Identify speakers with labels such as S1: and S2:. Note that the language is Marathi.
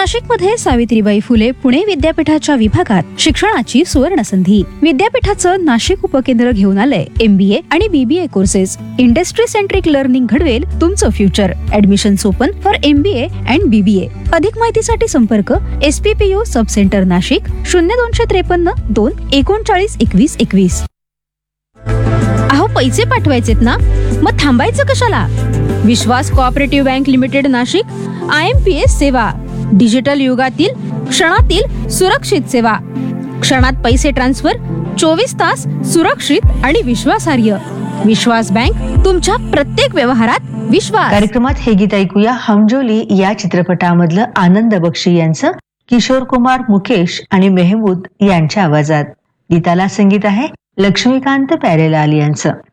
S1: नाशिकमध्ये सावित्रीबाई फुले पुणे विद्यापीठाच्या विभागात शिक्षणाची सुवर्ण संधी. विद्यापीठाचं नाशिक उपकेंद्र घेऊन आलंय MBA आणि BBA courses. Industry centric learning घडवेल तुमचं future. Admissions open for MBA and BBA. अधिक माहितीसाठी संपर्क SPPU सब सेंटर नाशिक 0253 2 39 21 21. अहो, पैसे पाठवायचेत ना, मग थांबायचं कशाला? विश्वास cooperative bank limited Nashik IMPS सेवा. डिजिटल युगातील क्षणातील सुरक्षित सेवा. क्षणात पैसे ट्रान्सफर, 24 तास सुरक्षित आणि विश्वासार्ह. विश्वास बँक, तुमच्या प्रत्येक व्यवहारात विश्वास.
S2: कार्यक्रमात हे गीत ऐकूया हमजोली या चित्रपटामधलं आनंद बक्षी यांचं किशोर कुमार, मुकेश आणि मेहमूद यांच्या आवाजात. गीताला संगीत आहे लक्ष्मीकांत प्यारेलाल यांचं.